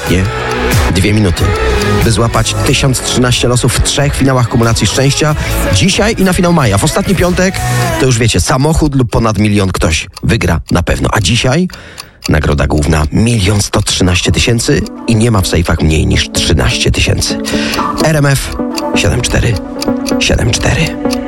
ostatnie 2 minuty, by złapać 1013 losów w 3 finałach kumulacji szczęścia. Dzisiaj i na finał maja. W ostatni piątek to już wiecie, samochód lub ponad 1 000 000 ktoś wygra na pewno. A dzisiaj nagroda główna 1 113 000 i nie ma w sejfach mniej niż 13 000. RMF 7474.